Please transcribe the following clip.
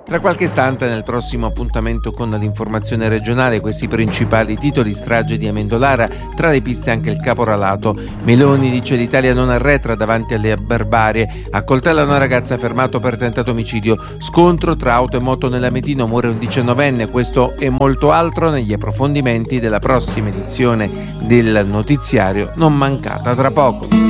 Tra qualche istante nel prossimo appuntamento con l'informazione regionale, questi principali titoli: strage di Amendolara, tra le piste anche il caporalato. Meloni dice l'Italia non arretra davanti alle barbarie, accoltella una ragazza fermato per tentato omicidio, scontro tra auto e moto nell'Ametino, muore un 19enne, questo e molto altro negli approfondimenti della prossima edizione del notiziario, non mancata tra poco.